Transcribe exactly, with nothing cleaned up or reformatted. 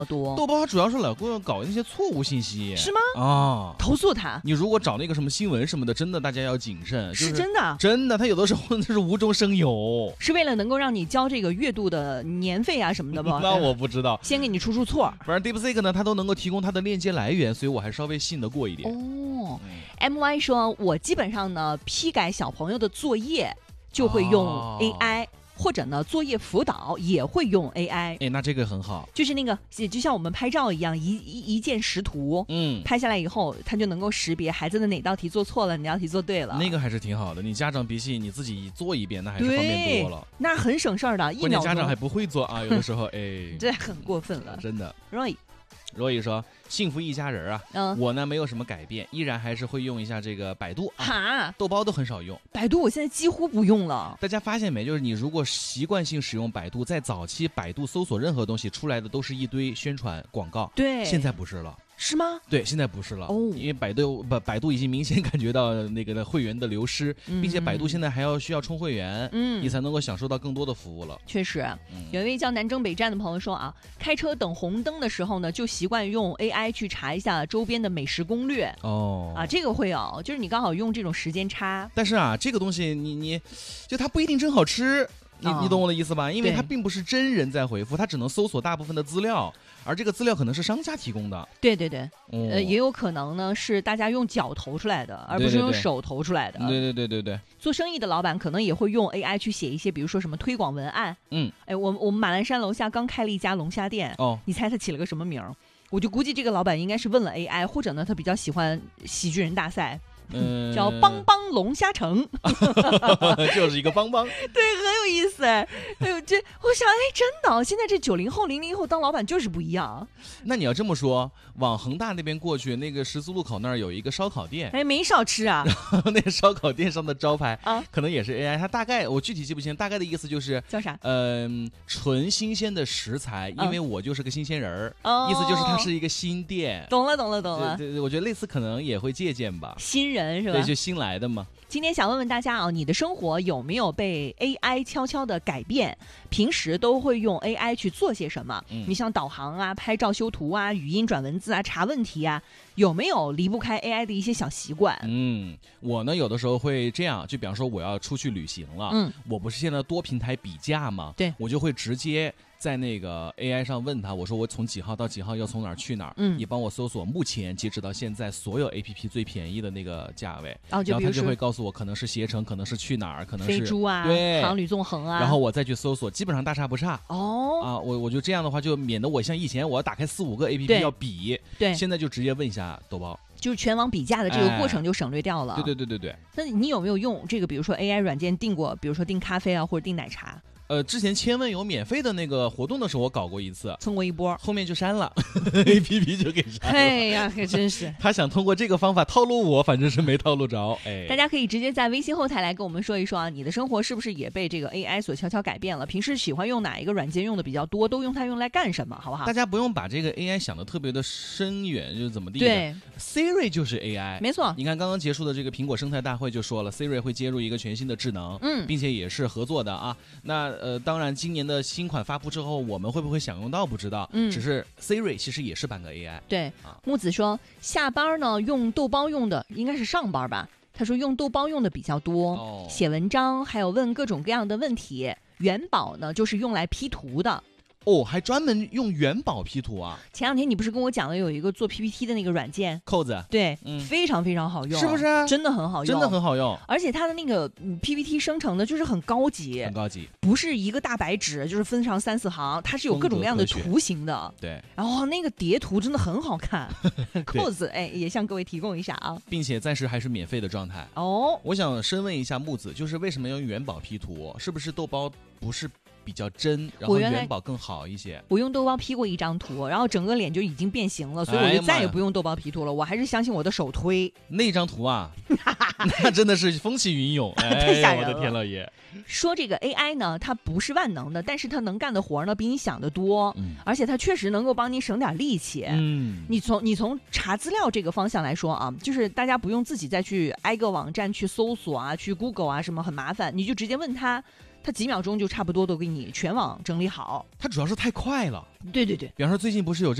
多。 豆包主要是老给我搞那些错误信息， 是吗？ 啊， 投诉他。 你如果找那个什么新闻什么的，真的大家要谨慎。就是、 是真的， 真的，他有的时候那是无中生有， 是为了能够让你交这个月度的年费啊什么的吧？ 那我不知道， 先给你出出错。 反正 DeepSeek 呢，它都能够提供它的链接来源，所以我还稍微信得过一点。 哦、嗯、，M Y 说，我基本上呢批改小朋友的作业就会用 A I。哦，或者呢，作业辅导也会用 A I。 哎，那这个很好， 就是那个，就像我们拍照一样，一一一键识图，嗯，拍下来以后，它就能够识别孩子的哪道题做错了，哪道题做对了。 那个还是挺好的。你家长比起你自己做一遍，那还是方便多了。 那很省事儿的，一秒钟。 关键家长还不会做啊，有的时候，哎， 这很过分了， 真的。 Roy。 若雨说：“幸福一家人啊，嗯，我呢没有什么改变，依然还是会用一下这个百度啊，哈，豆包都很少用。 百度我现在几乎不用了。 大家发现没？就是你如果习惯性使用百度，在早期百度搜索任何东西出来的都是一堆宣传广告， 对， 现在不是了。” 是吗？ 对，现在不是了哦，因为百度不百度已经明显感觉到那个的会员的流失，嗯、并且百度现在还要需要充会员，嗯，你才能够享受到更多的服务了。 确实，嗯、有一位叫南征北战的朋友说啊，开车等红灯的时候呢，就习惯用 A I 去查一下周边的美食攻略。哦，啊，这个会有，就是你刚好用这种时间差。 但是啊，这个东西你你，就它不一定真好吃。你你懂我的意思吧？因为它并不是真人在回复，它只能搜索大部分的资料，而这个资料可能是商家提供的。 对对对，哦、呃，也有可能呢是大家用脚投出来的，而不是用手投出来的。 对对对对对。 做生意的老板可能也会用 A I 去写一些，比如说什么推广文案。嗯，哎，我我们马栏山楼下刚开了一家龙虾店，哦，你猜他起了个什么名儿？我就估计这个老板应该是问了 A I， 或者呢他比较喜欢喜剧人大赛。嗯，叫帮帮龙虾城， 就是一个帮帮， 对，很有意思。哎呦，这我想，哎，真的，现在这九零后、零零后当老板就是不一样。 那你要这么说，往恒大那边过去，那个十字路口那儿有一个烧烤店， 哎，没少吃啊。 那个烧烤店上的招牌啊，可能也是 A I。它大概我具体记不清，大概的意思就是叫啥？ 嗯、呃，纯新鲜的食材，因为我就是个新鲜人儿，哦、意思就是它是一个新店。 懂了，懂了，懂了。 对对，我觉得类似可能也会借鉴吧。 新人。是吧？ 对，就新来的嘛。 今天想问问大家啊，你的生活有没有被 A I 悄悄的改变？平时都会用 A I 去做些什么？嗯、你像导航啊、拍照修图啊、语音转文字啊、查问题啊，有没有离不开 A I 的一些小习惯？ 嗯，我呢有的时候会这样，就比方说我要出去旅行了，嗯，我不是现在多平台比价吗？ 对， 我就会直接在那个 A I 上问他，我说我从几号到几号要从哪儿去哪儿，嗯，你帮我搜索目前截止到现在所有 A P P 最便宜的那个价位， 哦、 然后他就会告诉我可能是携程，可能是去哪儿，可能是飞猪啊， 对， 航旅纵横啊， 然后我再去搜索，基本上大差不差。 哦， 啊，我我就这样的话，就免得我像以前我要打开四五个 A P P 要比， 对， 现在就直接问一下豆包。 就是全网比价的这个过程就省略掉了。 哎、对对对对对。 那你有没有用这个，比如说 A I 软件订过，比如说订咖啡啊，或者订奶茶？ 呃，之前千问有免费的那个活动的时候，我搞过一次， 蹭过一波， 后面就删了 ，A P P 就给删了。 哎呀，可真是！ 他想通过这个方法套路我，反正是没套路着。哎， 大家可以直接在微信后台来跟我们说一说啊，你的生活是不是也被这个 A I 所悄悄改变了？平时喜欢用哪一个软件用的比较多？都用它用来干什么？好不好？ 大家不用把这个 A I 想的特别的深远，就是怎么地的。 对 ，Siri 就是 A I， 没错。 你看刚刚结束的这个苹果生态大会就说了 ，Siri 会接入一个全新的智能，嗯，并且也是合作的啊。那呃，当然今年的新款发布之后，我们会不会享用到不知道。嗯，只是 Siri 其实也是半个 A I。 对，啊、木子说下班呢用豆包用的应该是上班吧？他说用豆包用的比较多，哦、写文章还有问各种各样的问题。元宝呢就是用来 P 图的。 哦，还专门用元宝 P 图啊！ 前两天你不是跟我讲了有一个做 P P T 的那个软件扣子， 对，嗯、非常非常好用， 是不是？ 真的很好用， 真的很好用。 而且它的那个 P P T 生成的就是很高级， 很高级， 不是一个大白纸，就是分上三四行，它是有各种各样的图形的。 对， 然后那个叠图真的很好看。扣子，哎，也向各位提供一下啊， 并且暂时还是免费的状态。 哦， 我想深问一下木子，就是为什么要用元宝 P 图？是不是豆包不是比较真，然后元宝更好一些？ 我用豆包 P 过一张图，然后整个脸就已经变形了，所以我就再也不用豆包 P 图了。我还是相信我的手推那张图啊，那真的是风起云涌， 太吓人了！ 我的天老爷！ 说这个 A I 呢，它不是万能的，但是它能干的活呢比你想的多，嗯、而且它确实能够帮你省点力气。嗯，你从你从查资料这个方向来说啊，就是大家不用自己再去挨个网站去搜索啊，去 Google 啊什么很麻烦，你就直接问他。 它几秒钟就差不多都给你全网整理好。 它主要是太快了。 对对对， 比方说最近不是有这